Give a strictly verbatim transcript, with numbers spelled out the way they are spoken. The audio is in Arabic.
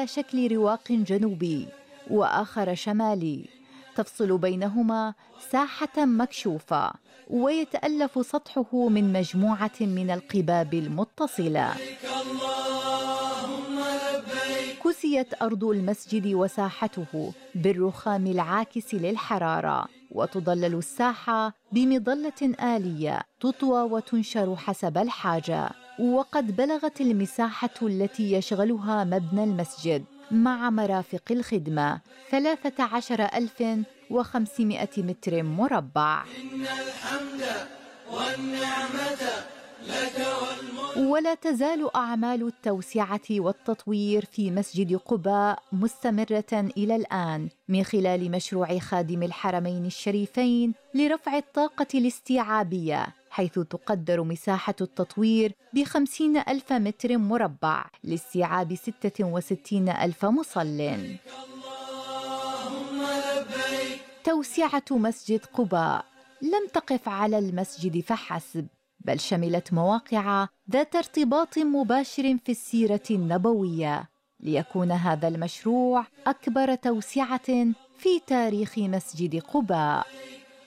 على شكل رواق جنوبي وآخر شمالي، تفصل بينهما ساحة مكشوفة، ويتألف سطحه من مجموعة من القباب المتصلة. كسيت أرض المسجد وساحته بالرخام العاكس للحرارة، وتضلل الساحة بمظلة آلية تطوى وتنشر حسب الحاجة. وقد بلغت المساحة التي يشغلها مبنى المسجد مع مرافق الخدمة ثلاثة عشر ألف وخمسمائة متر مربع. إن الحمد والنعمة لك والملك. ولا تزال أعمال التوسعة والتطوير في مسجد قباء مستمرة إلى الآن من خلال مشروع خادم الحرمين الشريفين لرفع الطاقة الاستيعابية، حيث تقدر مساحة التطوير بخمسين ألف متر مربع لاستيعاب ستة وستين ألف مصل. توسعة مسجد قباء لم تقف على المسجد فحسب، بل شملت مواقع ذات ارتباط مباشر في السيرة النبوية، ليكون هذا المشروع أكبر توسعة في تاريخ مسجد قباء.